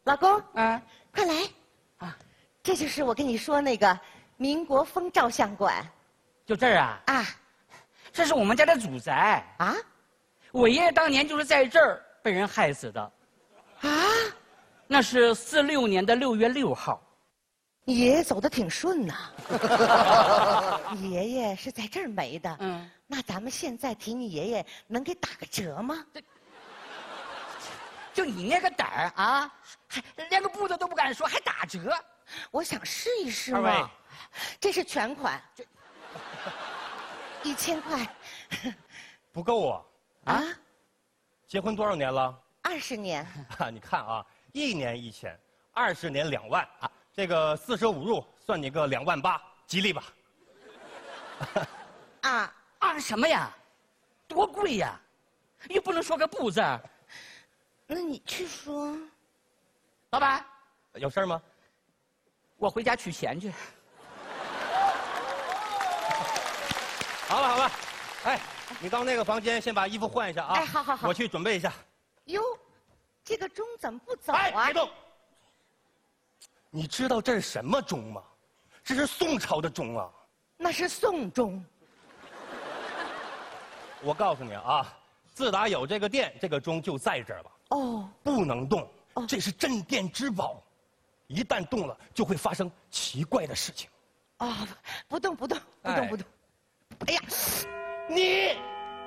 老公， 啊快来！ 啊， 这就是我跟你说那个民国风照相馆就这儿啊？ 啊这是我们家的祖宅， 啊我爷爷当年就是在这儿被人害死的， 啊！ 那是46年的6月6号。 你爷爷走得挺顺呐。你爷爷是在这儿没的。 嗯， 那咱们现在提你爷爷，能给打个折吗？ 就你那个胆儿啊，还连个不字都不敢说，还打折？ 我想试一试二位嘛。这是全款，1000块不够啊！ 啊结婚多少年了？ ，20年。 你看啊，1年1000，20年2万啊，这个4舍5入算你个2万8，吉利吧？ 啊， 啊什么呀？多贵呀！又不能说个不字儿。 那你去说。 老板， 有事儿吗？ 我回家取钱去。 好了好了，哎，你到那个房间先把衣服换一下啊。 哎好好好我去准备一下。 哟，这个钟怎么不走哎， 啊别？动！你知道这是什么钟吗？这是宋朝的钟啊！ 那是宋钟。 我告诉你啊，自打有这个店，这个钟就在这儿了， 哦， 不能动哦。 这是镇店之宝，一旦动了就会发生奇怪的事情。 哦，不动不动不动哎不动。哎呀， 你